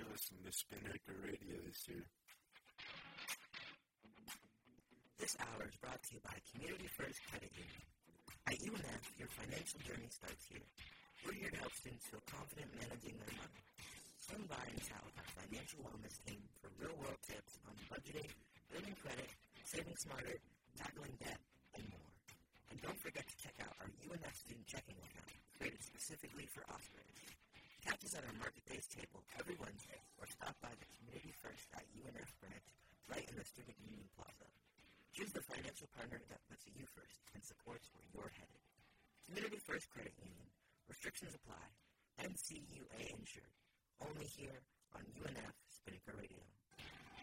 listen to Spinnaker Radio this year. This hour is brought to you by Community First Credit Union. At UNF, your financial journey starts here. We're here to help students feel confident managing their money. Swing by and chat with our financial wellness team for real-world tips on budgeting, building credit, saving smarter, tackling debt, and more. And don't forget to check out our UNF student checking account, created specifically for Osprey. Catch us at our market days table every Wednesday, or stop by the Community First at UNF branch right in the Student Union Plaza. Choose the financial partner that puts you first and supports where you're headed. Community First Credit Union. Restrictions apply. NCUA insured. Only here on UNF Spinnaker Radio.